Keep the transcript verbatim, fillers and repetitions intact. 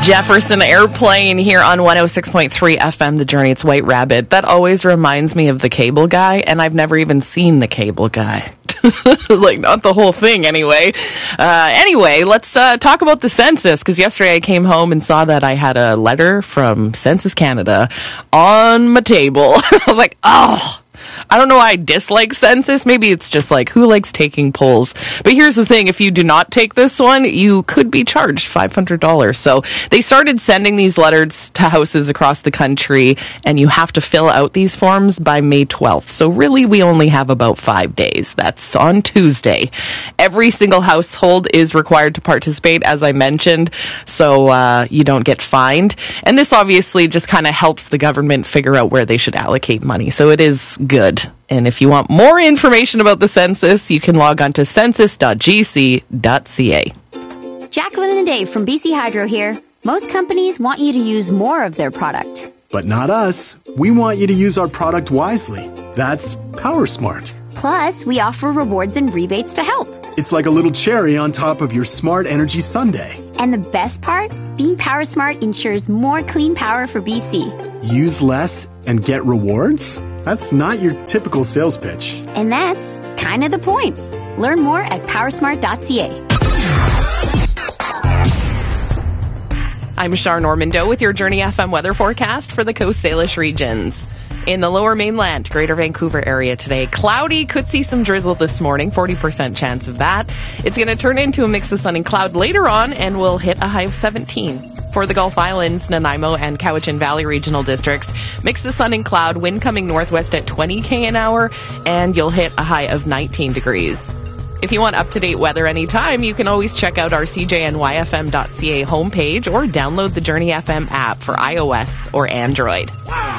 Jefferson Airplane here on one oh six point three F M, The Journey. It's White Rabbit. That always reminds me of The Cable Guy, and I've never even seen The Cable Guy. Like, not the whole thing, anyway. Uh, anyway, let's uh, talk about the census, because yesterday I came home and saw that I had a letter from Census Canada on my table. I was like, oh... I don't know why I dislike census. Maybe it's just like, who likes taking polls? But here's the thing. If you do not take this one, you could be charged five hundred dollars. So they started sending these letters to houses across the country, and you have to fill out these forms by May twelfth. So really, we only have about five days. That's on Tuesday. Every single household is required to participate, as I mentioned, so uh, you don't get fined. And this obviously just kind of helps the government figure out where they should allocate money. So it is good. And if you want more information about the census, you can log on to census dot g c dot c a. Jacqueline and Dave from B C Hydro here. Most companies want you to use more of their product. But not us. We want you to use our product wisely. That's PowerSmart. Plus, we offer rewards and rebates to help. It's like a little cherry on top of your smart energy sundae. And the best part? Being PowerSmart ensures more clean power for B C. Use less and get rewards? That's not your typical sales pitch. And that's kind of the point. Learn more at powersmart dot c a. I'm Shar Normando with your Journey F M weather forecast for the Coast Salish regions. In the Lower Mainland, Greater Vancouver area today, cloudy, could see some drizzle this morning, forty percent chance of that. It's going to turn into a mix of sun and cloud later on, and will hit a high of seventeen. For the Gulf Islands, Nanaimo, and Cowichan Valley regional districts, mix of sun and cloud, wind coming northwest at twenty kilometers an hour, and you'll hit a high of nineteen degrees. If you want up-to-date weather anytime, you can always check out our c j n y f m dot c a homepage or download the Journey F M app for iOS or Android.